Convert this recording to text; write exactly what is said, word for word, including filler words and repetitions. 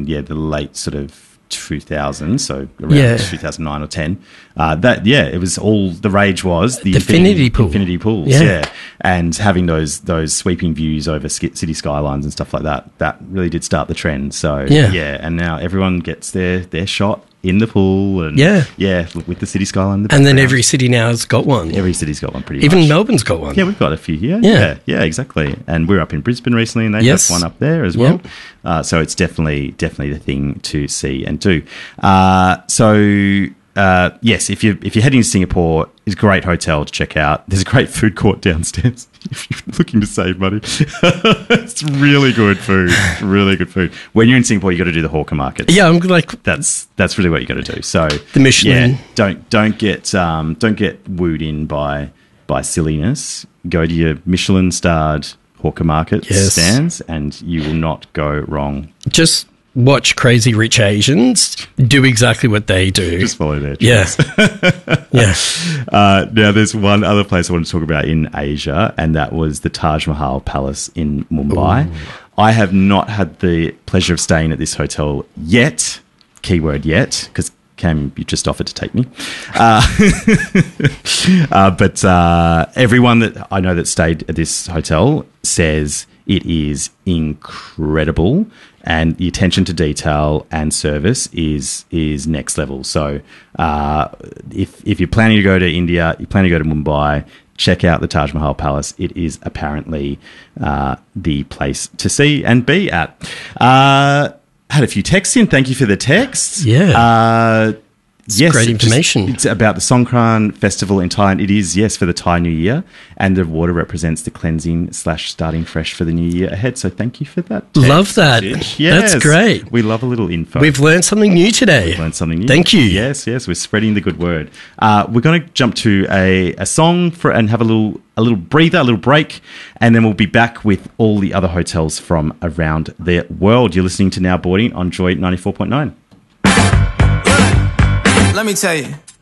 in yeah the late sort of two thousand, so around Yeah. two thousand nine or ten. Uh, that yeah, it was all the rage was the The infinity pool. infinity pools, Yeah. yeah. and having those those sweeping views over sk- city skylines and stuff like that. That really did start the trend. So Yeah. yeah, and now everyone gets their their shot in the pool, and Yeah. yeah, with the city skyline. In the And then background. every city now has got one. every city's got one pretty Even much. Melbourne's got one. Yeah, we've got a few here. Yeah. Yeah, yeah, exactly. And we're up in Brisbane recently, and they Yes. have one up there as well. Yep. Uh, so it's definitely, definitely the thing to see and do. Uh, so uh, yes, if you if you're heading to Singapore, it's a great hotel to check out. There's a great food court downstairs if you're looking to save money. It's really good food. Really good food. When you're in Singapore, you got to do the hawker markets. Yeah, I'm like, That's that's really what you got to do. So The Michelin. yeah, don't don't get um, don't get wooed in by by silliness. Go to your Michelin starred hawker market Yes. stands, and you will not go wrong. just watch Crazy Rich Asians do exactly what they do. Just follow their yeah. tracks. yeah. Uh, now, there's one other place I want to talk about in Asia, and that was the Taj Mahal Palace in Mumbai. Ooh. I have not had the pleasure of staying at this hotel yet. Keyword yet, because Cam, you just offered to take me. Uh, uh, but uh, everyone that I know that stayed at this hotel says it is incredible, and the attention to detail and service is is next level. So uh, if if you're planning to go to India, you're planning to go to Mumbai, check out the Taj Mahal Palace. It is apparently uh, the place to see and be at. Uh, had a few texts in. Thank you for the texts. Yeah. Uh, yes, great it just- information. it's about the Songkran festival in Thailand. It is, yes, for the Thai New Year, and the water represents the cleansing slash starting fresh for the new year ahead. So thank you for that. text, Love that. Tish. That's great. We love a little info. We've learned something new today. We've learned something new. Thank you. Yes, yes, we're spreading the good word. Uh, we're going to jump to a, a song for and have a little a little breather, a little break, and then we'll be back with all the other hotels from around the world. You're listening to Now Boarding on Joy ninety-four point nine. Let me tell you.